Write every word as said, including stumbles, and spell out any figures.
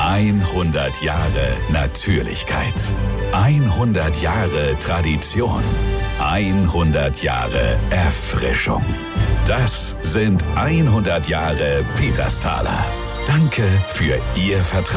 hundert Jahre Natürlichkeit. hundert Jahre Tradition. hundert Jahre Erfrischung. Das sind hundert Jahre Petersthaler. Danke für Ihr Vertrauen.